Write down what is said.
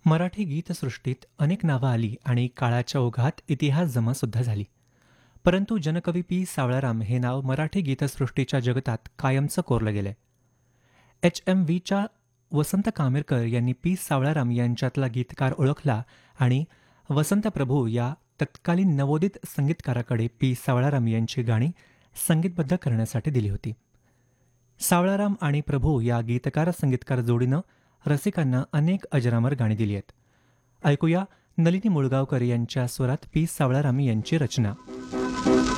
मराठी गीतसृष्टीत अनेक नावं आली आणि काळाच्या ओघात इतिहास जमा सुद्धा झाली. परंतु जनकवी पी सावळाराम हे नाव मराठी गीतसृष्टीच्या जगतात कायमचं कोरलं गेलंय. HMVच्या वसंत कामेरकर यांनी पी सावळाराम यांच्यातला गीतकार ओळखला आणि वसंत प्रभू या तत्कालीन नवोदित संगीतकाराकडे पी सावळाराम यांची गाणी संगीतबद्ध करण्यासाठी दिली होती. सावळाराम आणि प्रभू या गीतकार संगीतकार जोडीनं रसिकांना अनेक अजरामर गाणी दिली आहेत. ऐकूया नलिनी मुळगावकर यांच्या स्वरात पी सावळाराम यांची रचना.